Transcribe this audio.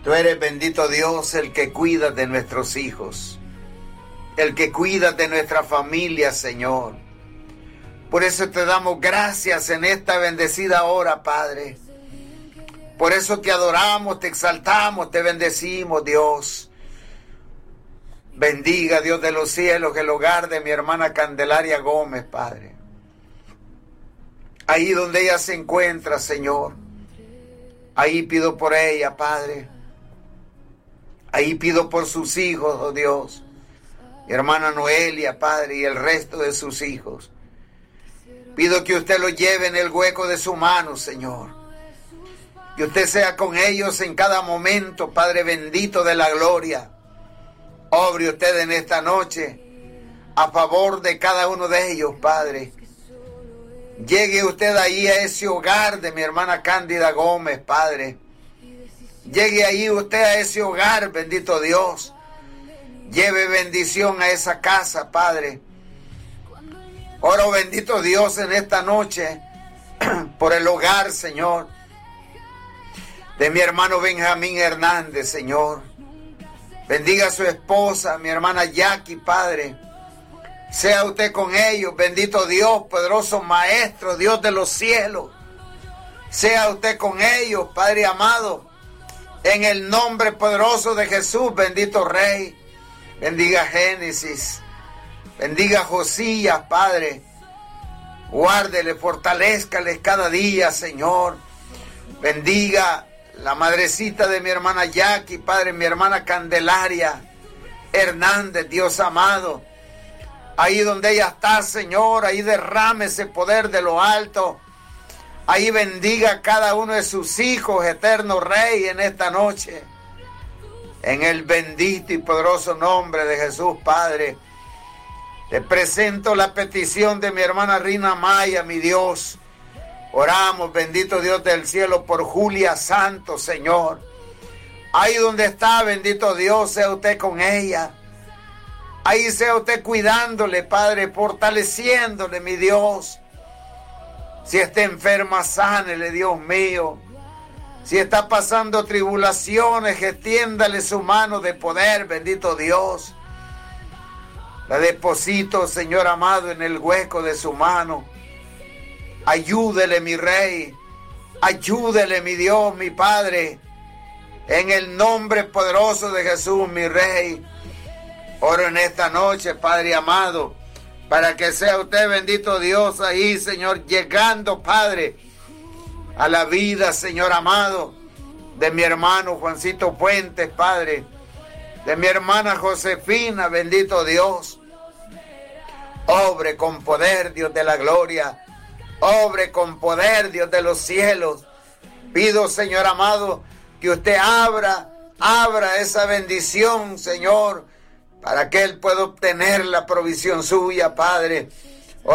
Tú eres, bendito Dios, el que cuida de nuestros hijos, el que cuida de nuestra familia, Señor. Por eso te damos gracias en esta bendecida hora, Padre. Por eso te adoramos, te exaltamos, te bendecimos, Dios. Bendiga, Dios de los cielos, el hogar de mi hermana Candelaria Gómez, Padre. Ahí donde ella se encuentra, Señor. Ahí pido por ella, Padre. Ahí pido por sus hijos, oh Dios. Mi hermana Noelia, Padre, y el resto de sus hijos. Pido que usted los lleve en el hueco de su mano, Señor. Que usted sea con ellos en cada momento, Padre bendito de la gloria. Obre usted en esta noche a favor de cada uno de ellos, Padre. Llegue usted ahí a ese hogar de mi hermana Cándida Gómez, Padre. Llegue ahí usted a ese hogar, bendito Dios. Lleve bendición a esa casa, Padre. Oro, bendito Dios, en esta noche por el hogar, Señor, de mi hermano Benjamín Hernández, Señor. Bendiga a su esposa, mi hermana Jackie, Padre. Sea usted con ellos, bendito Dios, poderoso Maestro, Dios de los cielos. Sea usted con ellos, Padre amado, en el nombre poderoso de Jesús, bendito Rey. Bendiga a Génesis, bendiga a Josías, Padre. Guárdele, fortalézcales cada día, Señor. Bendiga la madrecita de mi hermana Jackie, Padre, mi hermana Candelaria Hernández, Dios amado. Ahí donde ella está, Señor, ahí derrame ese poder de lo alto. Ahí bendiga a cada uno de sus hijos, eterno Rey, en esta noche. En el bendito y poderoso nombre de Jesús, Padre. Te presento la petición de mi hermana Rina Maya, mi Dios. Oramos, bendito Dios del cielo, por Julia Santos, Señor. Ahí donde está, bendito Dios, sea usted con ella. Ahí sea usted cuidándole, Padre, fortaleciéndole, mi Dios. Si está enferma, sánele, Dios mío. Si está pasando tribulaciones, extiéndale su mano de poder, bendito Dios. La deposito, Señor amado, en el hueco de su mano. Ayúdele, mi Rey. Ayúdele, mi Dios, mi Padre. En el nombre poderoso de Jesús, mi Rey. Oro en esta noche, Padre amado, para que sea usted, bendito Dios, ahí, Señor, llegando, Padre, a la vida, Señor amado, de mi hermano Juancito Fuentes, Padre, de mi hermana Josefina, bendito Dios. Obre con poder, Dios de la gloria. Obre con poder, Dios de los cielos. Pido, Señor amado, que usted abra esa bendición, Señor, para que él pueda obtener la provisión suya, Padre.